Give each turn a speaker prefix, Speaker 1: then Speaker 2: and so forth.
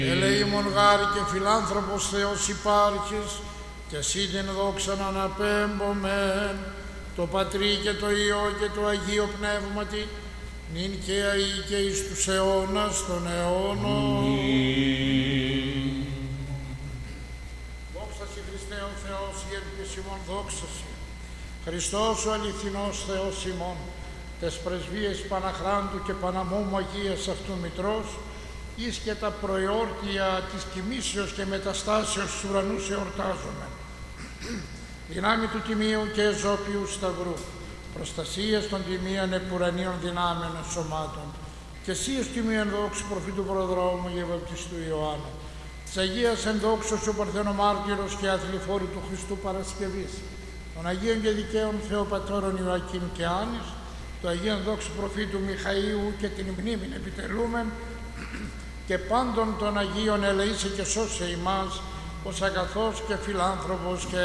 Speaker 1: Ελεήμων γάρη και φιλάνθρωπος Θεός υπάρχεις, και εσύ την δόξαν αναπέμπομεν, το Πατρί και το Υιό και το Αγίο Πνεύματι, νυν και αεί και εις τους αιώνας των αιώνων. Δόξα σοι Χριστέ ο Θεός, γέρπης ημών, δόξα σοι. Χριστός ο αληθινός Θεός ημών, τες πρεσβείες Παναχράντου και Παναμόμου Αγίας αυτού Μητρός, εις και τα προεόρτια της κοιμήσεως και μεταστάσεως στους ουρανούς εορτάζομαι. Δυνάμει του Τιμίου και Εζώπιου Σταυρού, προστασίας των τιμίων επουρανίων δυνάμεων σωμάτων, και εσύ ως τιμίων δόξου προφήτου προδρόμου και βαπτιστού Ιωάννου, της Αγίας ενδόξως ο Παρθενομάρτυρος και αθληφόρου του Χριστού Παρασκευής, των Αγίων και Δικαίων Θεοπατώρων Ιωακήμ και Άνης, του Αγίων δόξου προφήτου Μιχαήλου και την μνήμην επιτελούμεν, και πάντων των Αγίων ελεήσε και σώσε ημάς, ως αγαθός και φιλάνθρωπος και